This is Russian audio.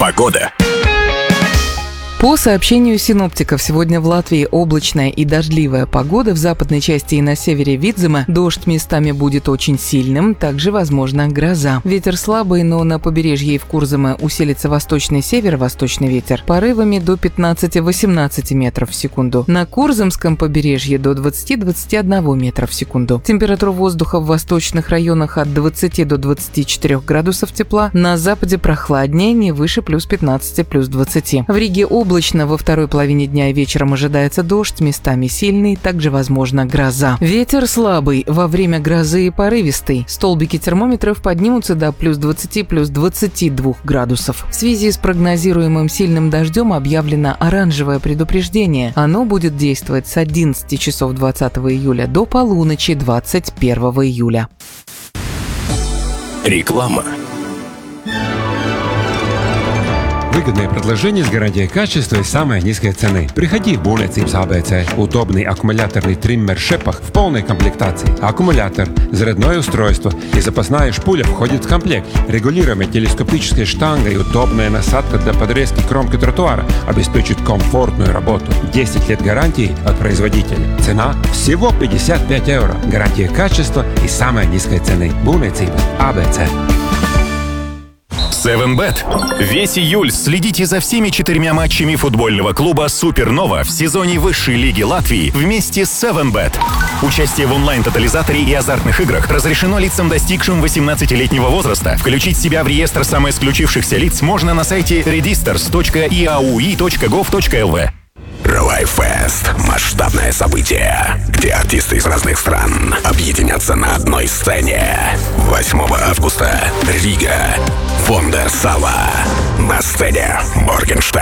Погода. По сообщению синоптиков, сегодня в Латвии облачная и дождливая погода. В западной части и на севере Видзема дождь местами будет очень сильным, также возможна гроза. Ветер слабый, но на побережье и в Курзаме усилится восточный северо-восточный ветер порывами до 15-18 метров в секунду. На Курзамском побережье до 20-21 метра в секунду. Температура воздуха в восточных районах от 20 до 24 градусов тепла. На западе прохладнее, не выше плюс 15, плюс 20. В Риге облачно, во второй половине дня и вечером ожидается дождь, местами сильный, также возможна гроза. Ветер слабый, во время грозы и порывистый. Столбики термометров поднимутся до плюс 20, плюс 22 градусов. В связи с прогнозируемым сильным дождем объявлено оранжевое предупреждение. Оно будет действовать с 11 часов 20 июля до полуночи 21 июля. Реклама. Выгодное предложение с гарантией качества и самой низкой цены. Приходи в Būvniecības ABC. Удобный аккумуляторный триммер Шепах в полной комплектации. Аккумулятор, зарядное устройство и запасная шпуля входит в комплект. Регулируемая телескопическая штанга и удобная насадка для подрезки кромки тротуара обеспечат комфортную работу. 10 лет гарантии от производителя. Цена всего 55 евро. Гарантия качества и самой низкой цены. Būvniecības ABC. 7bet. Весь июль следите за всеми 4 матчами футбольного клуба «Супернова» в сезоне высшей лиги Латвии вместе с 7bet. Участие в онлайн-тотализаторе и азартных играх разрешено лицам, достигшим 18-летнего возраста. Включить себя в реестр самоисключившихся лиц можно на сайте registers.iaui.gov.lv. Лайфест – масштабное событие, где артисты из разных стран объединятся на одной сцене. 8 августа. Рига. Вондерсала. На сцене Моргенштерн.